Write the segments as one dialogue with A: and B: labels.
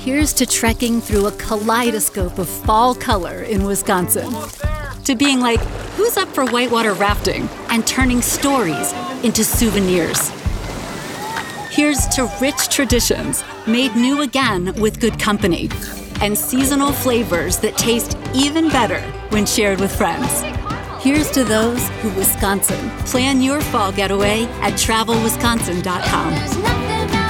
A: Here's to trekking through a kaleidoscope of fall color in Wisconsin. To being like, who's up for whitewater rafting and turning stories into souvenirs. Here's to rich traditions made new again with good company and seasonal flavors that taste even better when shared with friends. Here's to those who Wisconsin. Plan your fall getaway at travelwisconsin.com.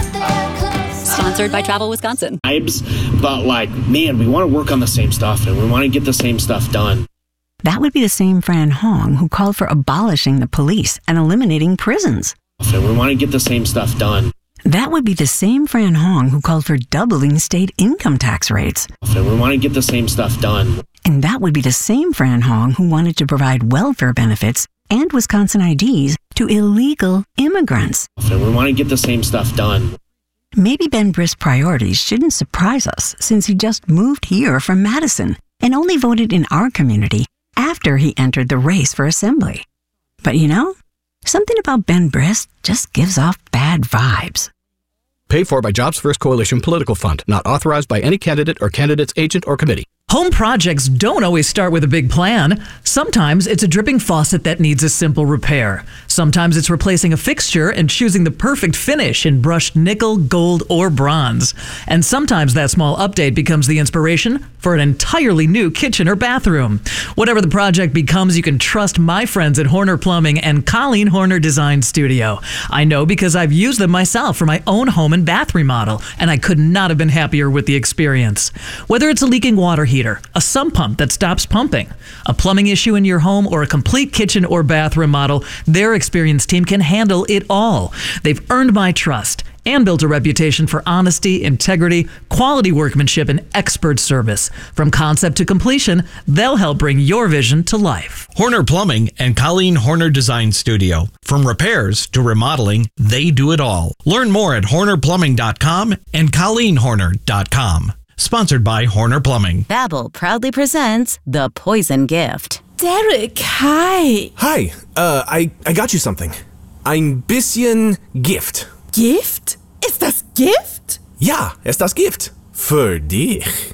A: Sponsored by Travel Wisconsin.
B: But man, we want to work on the same stuff and we want to get the same stuff done.
C: That would be the same Fran Hong who called for abolishing the police and eliminating prisons.
B: And we want to get the same stuff done.
C: That would be the same Fran Hong who called for doubling state income tax rates.
B: And we want to get the same stuff done.
C: And that would be the same Fran Hong who wanted to provide welfare benefits and Wisconsin IDs to illegal immigrants.
B: And we want to get the same stuff done.
C: Maybe Ben Brist's priorities shouldn't surprise us since he just moved here from Madison and only voted in our community after he entered the race for assembly. But something about Ben Brist just gives off bad vibes.
D: Paid for by Jobs First Coalition Political Fund. Not authorized by any candidate or candidate's agent or committee.
E: Home projects don't always start with a big plan. Sometimes it's a dripping faucet that needs a simple repair. Sometimes it's replacing a fixture and choosing the perfect finish in brushed nickel, gold, or bronze. And sometimes that small update becomes the inspiration for an entirely new kitchen or bathroom. Whatever the project becomes, you can trust my friends at Horner Plumbing and Colleen Horner Design Studio. I know because I've used them myself for my own home and bath remodel, and I could not have been happier with the experience. Whether it's a leaking water heater, a sump pump that stops pumping, a plumbing issue in your home, or a complete kitchen or bath remodel, their experienced team can handle it all. They've earned my trust and built a reputation for honesty, integrity, quality workmanship, and expert service. From concept to completion, they'll help bring your vision to life.
F: Horner Plumbing and Colleen Horner Design Studio. From repairs to remodeling, they do it all. Learn more at hornerplumbing.com and colleenhorner.com. Sponsored by Horner Plumbing.
G: Babbel proudly presents The Poison Gift.
H: Derek, hi.
I: Hi, I got you something. Ein bisschen Gift.
H: Gift? Ist das Gift?
I: Ja, ist das Gift. Für dich.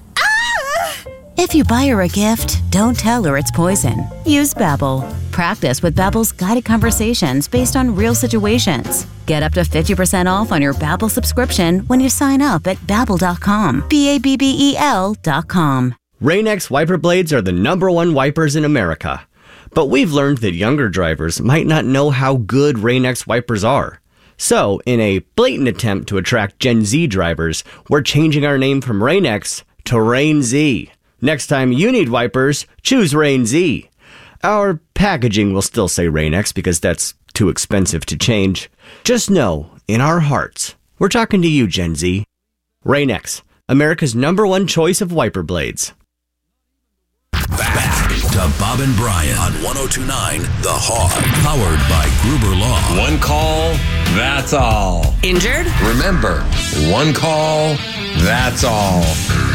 G: If you buy her a gift, don't tell her it's poison. Use Babbel. Practice with Babbel's guided conversations based on real situations. Get up to 50% off on your Babbel subscription when you sign up at Babbel.com. Babbel.com.
J: Rain-X wiper blades are the #1 wipers in America. But we've learned that younger drivers might not know how good Rain-X wipers are. So, in a blatant attempt to attract Gen Z drivers, we're changing our name from Rain-X to Rain-Z. Next time you need wipers, choose Rain-Z. Our packaging will still say Rain-X because that's too expensive to change. Just know, in our hearts, we're talking to you, Gen Z. Rain-X, America's #1 choice of wiper blades.
K: Back to Bob and Brian on 102.9 The Hog, powered by Gruber Law.
L: One call, that's all.
M: Injured?
L: Remember, one call, that's all.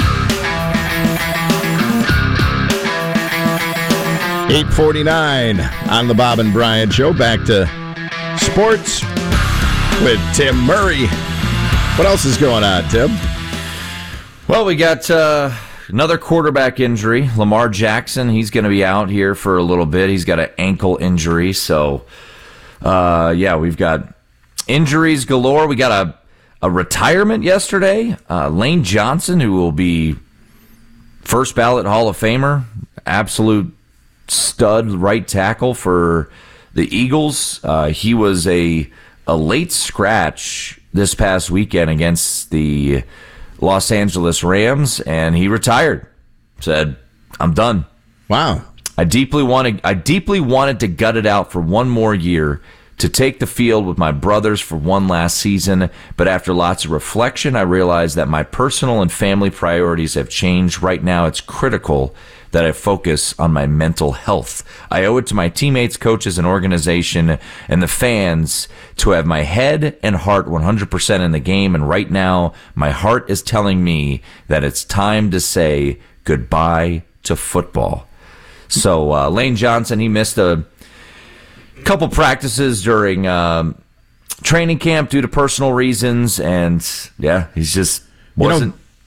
N: 8:49 on the Bob and Brian Show. Back to sports with Tim Murray. What else is going on, Tim?
O: Well, we got another quarterback injury. Lamar Jackson, he's going to be out here for a little bit. He's got an ankle injury. So, we've got injuries galore. We got a retirement yesterday. Lane Johnson, who will be first ballot Hall of Famer, absolute stud right tackle for the Eagles. He was a late scratch this past weekend against the Los Angeles Rams, and he retired. Said, "I'm done."
N: Wow.
O: I deeply wanted to gut it out for one more year, to take the field with my brothers for one last season, but after lots of reflection, I realized that my personal and family priorities have changed. Right now, it's critical that I focus on my mental health. I owe it to my teammates, coaches, and organization, and the fans to have my head and heart 100% in the game, and right now, my heart is telling me that it's time to say goodbye to football. So, Lane Johnson, he missed a couple practices during training camp due to personal reasons, and he's just wasn't